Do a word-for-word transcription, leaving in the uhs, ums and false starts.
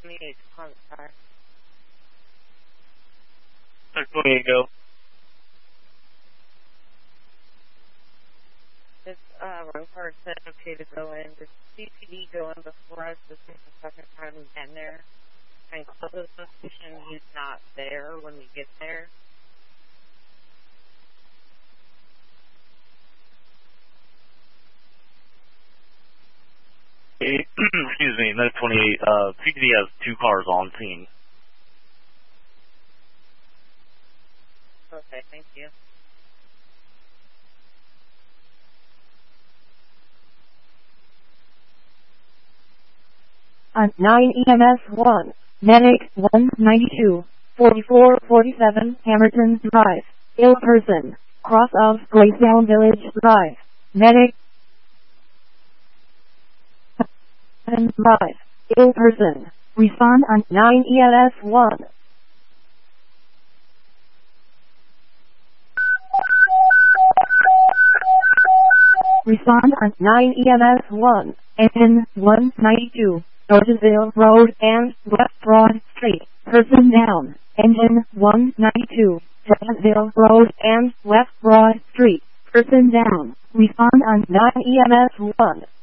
twenty-eight, on fire. nine twenty-eight, go. This, uh, road car said okay to go in. Does C P D go in before us? This is the second time we've been there. And close the station, he's not there when we get there. Excuse me, nine twenty-eight, uh, C P D has two cars on scene. Okay, thank you. On nine E M S one, Medic one ninety-two, forty-four forty-seven Hamilton Drive, ill person, cross of Blaisdell Village Drive, Medic Drive, ill person, respond on nine E M S one. Respond on nine E M S one, engine one ninety-two. Georgesville Road and West Broad Street, person down, engine one ninety-two, Georgesville Road and West Broad Street, person down, respond on nine E M S one.